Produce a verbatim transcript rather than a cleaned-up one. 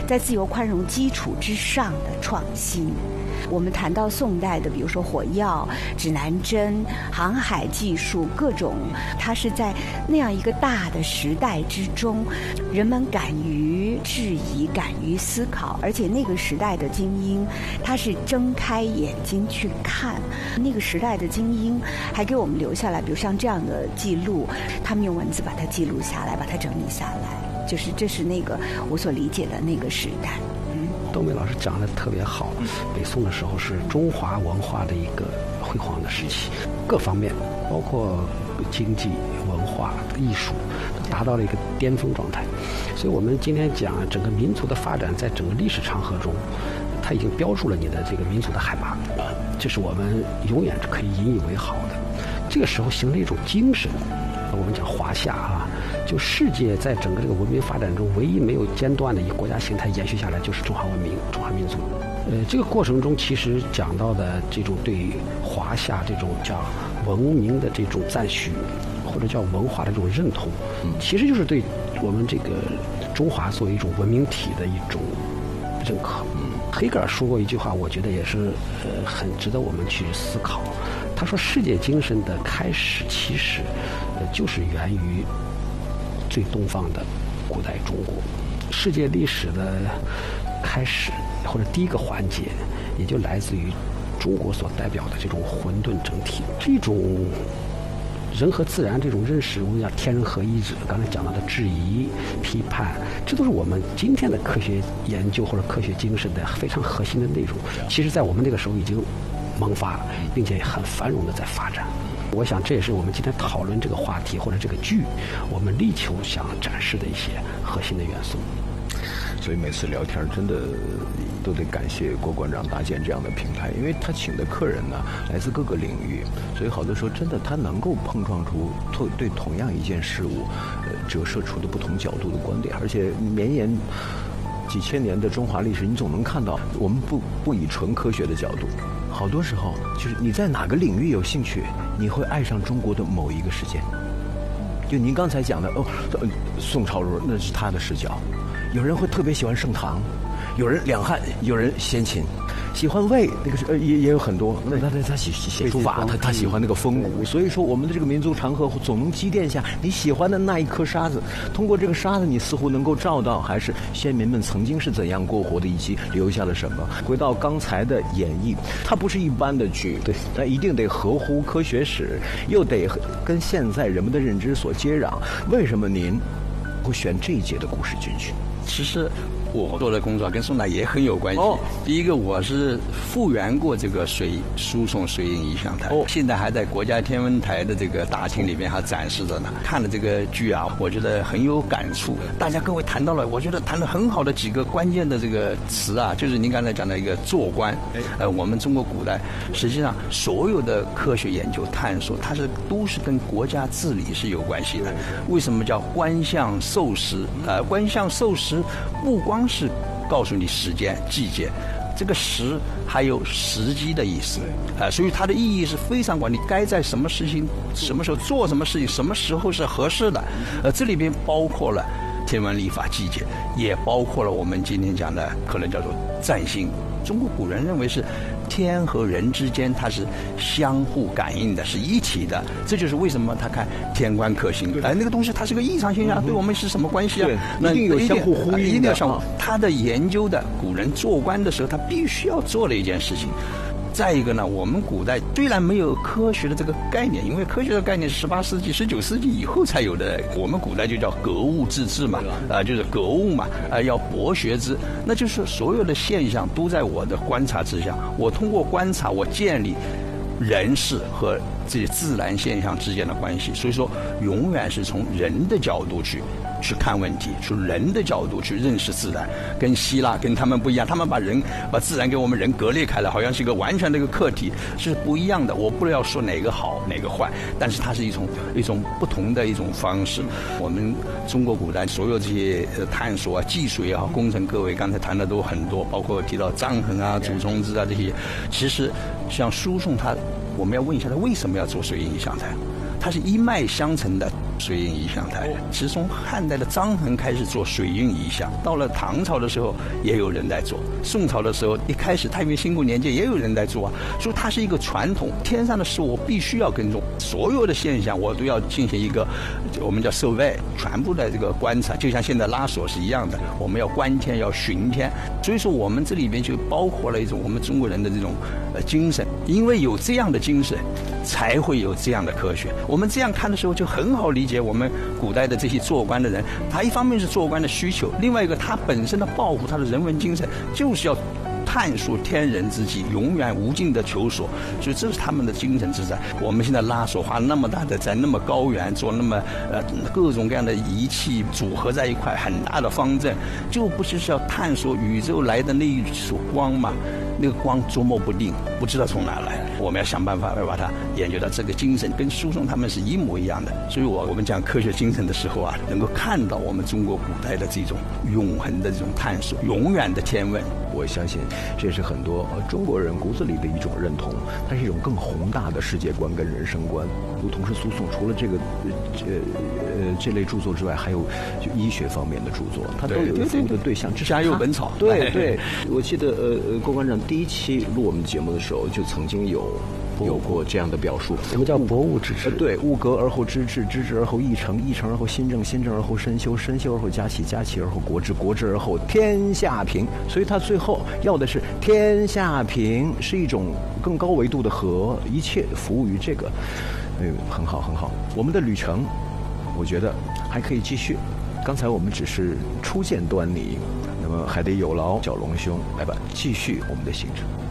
在自由宽容基础之上的创新。我们谈到宋代的，比如说火药、指南针、航海技术，各种，它是在那样一个大的时代之中，人们敢于质疑，敢于思考，而且那个时代的精英，他是睁开眼睛去看。那个时代的精英还给我们留下来，比如像这样的记录，他们用文字把它记录下来，把它整理下来，就是这是那个我所理解的那个时代。 窦梅老师讲的特别好，北宋的时候是中华文化的一个辉煌的时期，各方面包括经济、文化、艺术达到了一个巅峰状态。所以我们今天讲整个民族的发展，在整个历史长河中，它已经标注了你的这个民族的海拔，这是我们永远可以引以为豪的。这个时候形成一种精神，我们讲华夏啊，就世界在整个这个文明发展中唯一没有间断的以国家形态延续下来，就是中华文明、中华民族。呃，这个过程中其实讲到的这种对华夏这种叫文明的这种赞许，或者叫文化的这种认同，其实就是对我们这个中华作为一种文明体的一种认可。黑格尔说过一句话，我觉得也是呃很值得我们去思考。他说，世界精神的开始其实呃就是源于最东方的古代中国。世界历史的开始或者第一个环节，也就来自于中国所代表的这种混沌整体，这种人和自然这种认识，我们讲天人合一，刚才讲到的质疑、批判，这都是我们今天的科学研究或者科学精神的非常核心的内容。其实在我们那个时候已经萌发，并且很繁荣的在发展。我想这也是我们今天讨论这个话题或者这个剧，我们力求想展示的一些核心的元素。 所以每次聊天真的都得感谢郭馆长搭建这样的平台，因为他请的客人呢来自各个领域，所以好多时候真的他能够碰撞出对同样一件事物呃折射出的不同角度的观点，而且绵延几千年的中华历史，你总能看到我们不不以纯科学的角度，好多时候就是你在哪个领域有兴趣，你会爱上中国的某一个事件。就您刚才讲的哦，宋朝时候那是他的视角，有人会特别喜欢盛唐，有人两汉，有人先秦，喜欢魏，那个是呃也也有很多。那他他他写写书法，他他喜欢那个风骨。所以说，我们的这个民族长河总能积淀下你喜欢的那一颗沙子。通过这个沙子，你似乎能够照到还是先民们曾经是怎样过活的，以及留下了什么。回到刚才的演绎，它不是一般的剧，对，它一定得合乎科学史，又得跟现在人们的认知所接壤。为什么您会选这一届的故事进去？ 其实我做的工作跟宋代也很有关系。 哦、 第一个，我是复原过这个水输送水影仪象台，哦、现在还在国家天文台的这个大厅里面还展示着呢。看了这个剧啊，我觉得很有感触。大家各位谈到了，我觉得谈得很好的几个关键的这个词啊，就是您刚才讲的一个做官。呃，我们中国古代实际上所有的科学研究探索，它是都是跟国家治理是有关系的。为什么叫官相授时？呃，官相授时不光是告诉你时间季节，这个时还有时机的意思啊、呃，所以它的意义是非常广。你该在什么事情、什么时候做什么事情，什么时候是合适的，呃，这里边包括了天文历法季节，也包括了我们今天讲的可能叫做占星。中国古人认为是天和人之间它是相互感应的，是一体的。这就是为什么他看天官克星，哎，那个东西它是个异常现象，对我们是什么关系啊？ 那一定有相互呼应的， 一定要相互。他的研究的古人做官的时候，他必须要做的一件事情。再一个呢，我们古代虽然没有科学的这个概念，因为科学的概念是十八世纪、十九世纪以后才有的。我们古代就叫格物致知嘛，啊、呃，就是格物嘛，啊、呃，要博学之。那就是所有的现象都在我的观察之下，我通过观察，我建立人事和这些自然现象之间的关系。所以说，永远是从人的角度去。去看问题，从人的角度去认识自然，跟希腊跟他们不一样，他们把人把自然跟我们人割裂开了，好像是一个完全的一个客体，是不一样的。我不要说哪个好哪个坏，但是它是一种一种不同的一种方式。我们中国古代所有这些探索啊、技术也好、工程，各位刚才谈的都很多，包括提到张衡啊、祖冲之啊这些。其实像输送它，我们要问一下他为什么要做水影仪象台？它是一脉相承的。 水印仪象台。其实从汉代的张衡开始做水印仪象，到了唐朝的时候也有人在做，宋朝的时候一开始太平兴国年间也有人在做啊，所以它是一个传统。天上的事我必须要跟踪，所有的现象我都要进行一个我们叫survey，全部的这个观察，就像现在拉锁是一样的，我们要观天要巡天。所以说我们这里边就包括了一种我们中国人的这种呃精神，因为有这样的精神才会有这样的科学。我们这样看的时候就很好理解我们古代的这些做官的人，他一方面是做官的需求，另外一个他本身的抱负，他的人文精神就是要探索天人之际，永远无尽的求索，所以这是他们的精神之在。我们现在拉索花那么大的，在那么高原做那么呃各种各样的仪器组合在一块，很大的方阵，就不是要探索宇宙来的那一束光嘛？那个光捉摸不定，不知道从哪来，我们要想办法要把它研究到。这个精神跟苏宋他们是一模一样的。所以我我们讲科学精神的时候啊，能够看到我们中国古代的这种永恒的这种探索，永远的天问。 我相信这是很多中国人骨子里的一种认同，它是一种更宏大的世界观跟人生观。如同是苏宋，除了这个这呃这类著作之外，还有就医学方面的著作，它都有服务的对象。 家有本草。 对对，我记得呃呃郭馆长第一期录我们节目的时候，就曾经有。有过这样的表述， 什么叫博物之治？ 对，物格而后知治，知治而后议成，议成而后心正，心正而后身修，身修而后家齐，家齐而后国治，国治而后天下平。所以他最后要的是天下平，是一种更高维度的和，一切服务于这个。嗯，很好，很好。我们的旅程，我觉得还可以继续。刚才我们只是初见端倪，那么还得有劳小龙兄来吧，继续我们的行程。